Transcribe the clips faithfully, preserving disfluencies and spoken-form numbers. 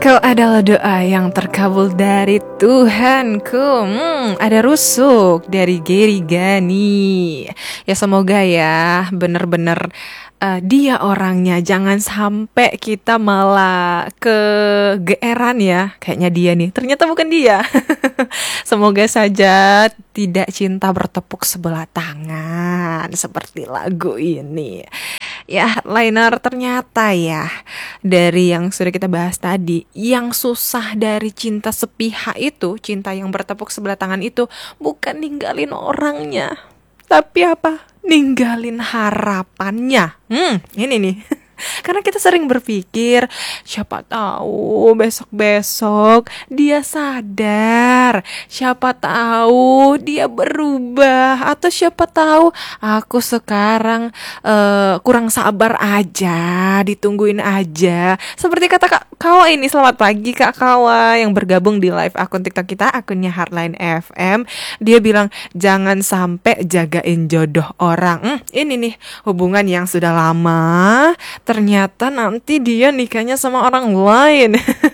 Kau adalah doa yang terkabul dari Tuhanku. Hmm, ada rusuk dari Gary Gani. Ya semoga ya bener-bener uh, dia orangnya. Jangan sampai kita malah kegeeran ya. Kayaknya dia nih. Ternyata bukan dia. Semoga saja tidak cinta bertepuk sebelah tangan seperti lagu ini. Ya, liner ternyata ya dari yang sudah kita bahas tadi, yang susah dari cinta sepihak itu, cinta yang bertepuk sebelah tangan itu bukan ninggalin orangnya, tapi apa? Ninggalin harapannya. Hmm, ini nih. Karena kita sering berpikir, siapa tahu besok-besok dia sadar, siapa tahu dia berubah, atau siapa tahu aku sekarang uh, kurang sabar aja, ditungguin aja. Seperti kata Kak Kawa ini, selamat pagi Kak Kawa yang bergabung di live akun TikTok kita, akunnya Heartline F M. Dia bilang jangan sampai jagain jodoh orang. Hmm, ini nih hubungan yang sudah lama, ternyata nanti dia nikahnya sama orang lain.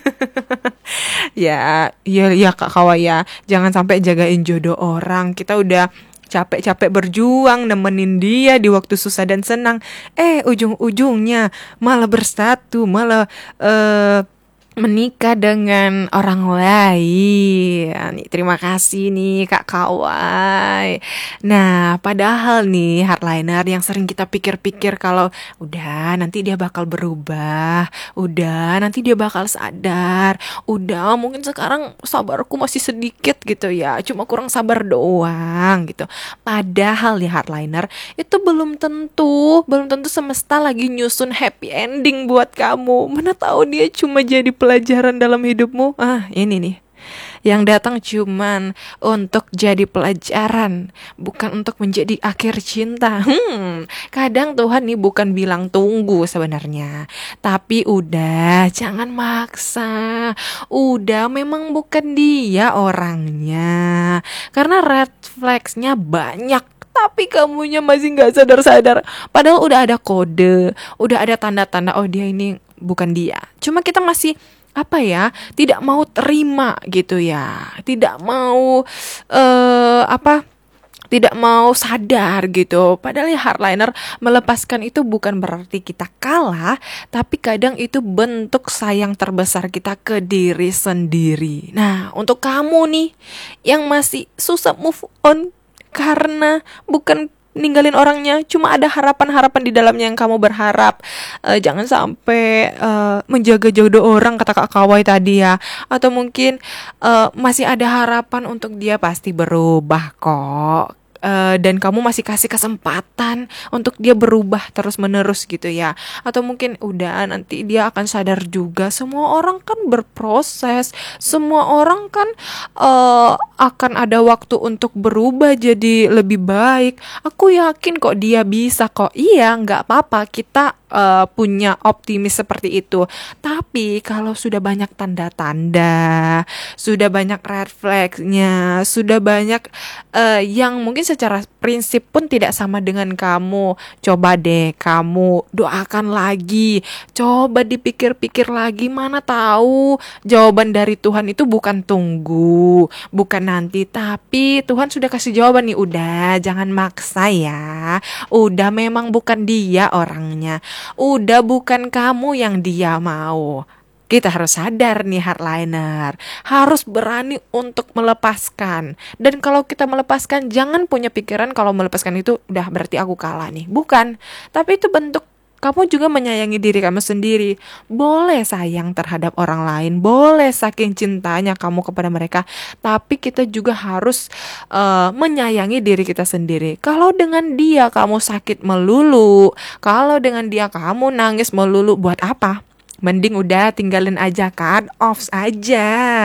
ya, ya, ya Kak Kawa ya, jangan sampai jagain jodoh orang. Kita udah capek-capek berjuang nemenin dia di waktu susah dan senang. Eh, ujung-ujungnya malah bersatu, malah uh, menikah dengan orang lain. Nih, terima kasih nih Kak Kawai. Nah, padahal nih hardliner yang sering kita pikir-pikir kalau udah nanti dia bakal berubah, udah nanti dia bakal sadar, udah mungkin sekarang sabarku masih sedikit gitu ya, cuma kurang sabar doang gitu. Padahal nih hardliner itu belum tentu, belum tentu semesta lagi nyusun happy ending buat kamu. Mana tahu dia cuma jadi pelajaran dalam hidupmu. Ah, ini nih. Yang datang cuman untuk jadi pelajaran, bukan untuk menjadi akhir cinta. Hmm, kadang Tuhan nih bukan bilang tunggu sebenarnya, tapi udah jangan maksa. Udah memang bukan dia orangnya. Karena red flags-nya banyak, tapi kamunya masih gak sadar-sadar. Padahal udah ada kode, udah ada tanda-tanda, oh dia ini bukan dia. Cuma kita masih apa ya, tidak mau terima gitu ya, tidak mau uh, apa tidak mau sadar gitu. Padahal ya hardliner, melepaskan itu bukan berarti kita kalah, tapi kadang itu bentuk sayang terbesar kita ke diri sendiri. Nah, untuk kamu nih yang masih susah move on karena bukan ninggalin orangnya, cuma ada harapan-harapan di dalamnya yang kamu berharap, uh, jangan sampai uh, menjaga jodoh orang kata Kak Kawai tadi ya, atau mungkin uh, masih ada harapan untuk dia pasti berubah kok. Uh, dan kamu masih kasih kesempatan untuk dia berubah terus menerus gitu ya, atau mungkin udah nanti dia akan sadar juga. Semua orang kan berproses, semua orang kan uh, akan ada waktu untuk berubah jadi lebih baik. Aku yakin kok dia bisa kok. Iya, nggak apa-apa kita uh, punya optimis seperti itu. Tapi kalau sudah banyak tanda-tanda, sudah banyak red flag-nya, sudah banyak uh, yang mungkin secara prinsip pun tidak sama dengan kamu, coba deh kamu doakan lagi, coba dipikir-pikir lagi. Mana tahu jawaban dari Tuhan itu bukan tunggu, bukan nanti, tapi Tuhan sudah kasih jawaban nih. Udah jangan maksa ya, udah memang bukan dia orangnya, udah bukan kamu yang dia mau. Kita harus sadar nih hardliner, harus berani untuk melepaskan. Dan kalau kita melepaskan, jangan punya pikiran kalau melepaskan itu udah berarti aku kalah nih. Bukan, tapi itu bentuk kamu juga menyayangi diri kamu sendiri. Boleh sayang terhadap orang lain, boleh saking cintanya kamu kepada mereka, tapi kita juga harus uh, menyayangi diri kita sendiri. Kalau dengan dia kamu sakit melulu, kalau dengan dia kamu nangis melulu, buat apa? Mending udah tinggalin aja, cut off aja.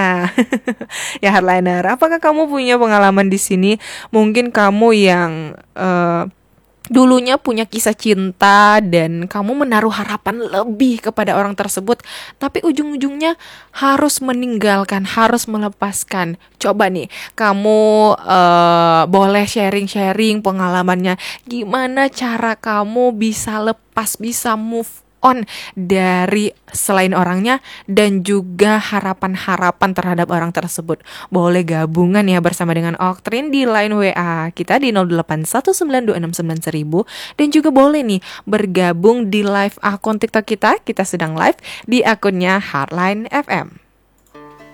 Ya hardliner, apakah kamu punya pengalaman di sini? Mungkin kamu yang uh, dulunya punya kisah cinta dan kamu menaruh harapan lebih kepada orang tersebut, tapi ujung-ujungnya harus meninggalkan, harus melepaskan. Coba nih, kamu uh, boleh sharing-sharing pengalamannya. Gimana cara kamu bisa lepas, bisa move on dari selain orangnya dan juga harapan-harapan terhadap orang tersebut. Boleh gabungan ya bersama dengan Oktrin di line W A kita di nol delapan satu sembilan dua enam sembilan seribu, dan juga boleh nih bergabung di live akun TikTok kita. Kita sedang live di akunnya Heartline F M.